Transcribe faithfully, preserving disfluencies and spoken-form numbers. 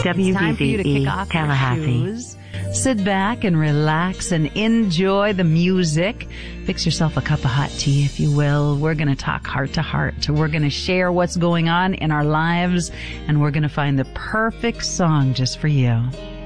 W B Z E Tallahassee. Sit back and relax and enjoy the music. Fix yourself a cup of hot tea, if you will. We're going to talk heart to heart. We're going to share what's going on in our lives, and we're going to find the perfect song just for you.